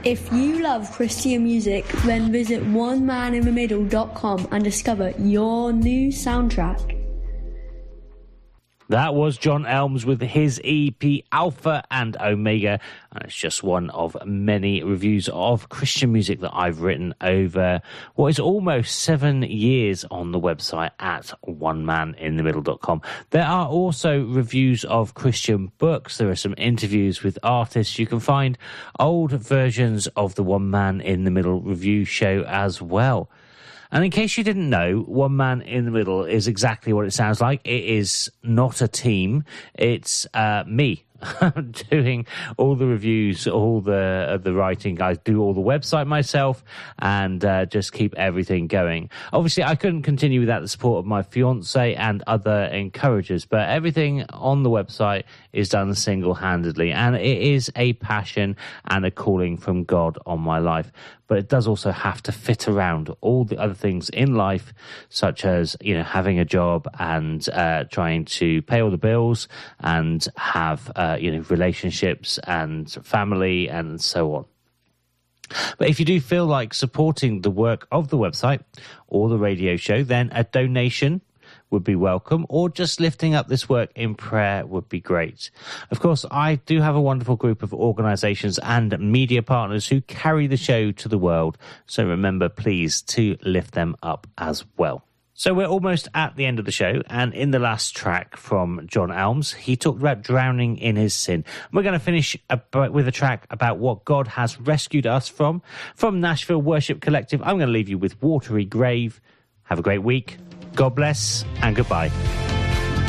If you love Christian music, then visit onemaninthemiddle.com and discover your new soundtrack. That was John Elmes with his EP Alpha and Omega, and it's just one of many reviews of Christian music that I've written over what is almost 7 years on the website at onemaninthemiddle.com. There are also reviews of Christian books. There are some interviews with artists. You can find old versions of the One Man in the Middle review show as well. And in case you didn't know, One Man in the Middle is exactly what it sounds like. It is not a team. It's me doing all the reviews, all the writing. I do all the website myself and just keep everything going. Obviously, I couldn't continue without the support of my fiance and other encouragers, but everything on the website is done single-handedly, and it is a passion and a calling from God on my life. But it does also have to fit around all the other things in life, such as, you know, having a job and trying to pay all the bills and have, relationships and family and so on. But if you do feel like supporting the work of the website or the radio show, then a donation would be welcome, or just lifting up this work in prayer would be great. Of course, I do have a wonderful group of organisations and media partners who carry the show to the world, so remember, please, to lift them up as well. So we're almost at the end of the show, and in the last track from John Elmes, he talked about drowning in his sin. We're going to finish with a track about what God has rescued us from Nashville Worship Collective. I'm going to leave you with Watery Grave. Have a great week. God bless and goodbye.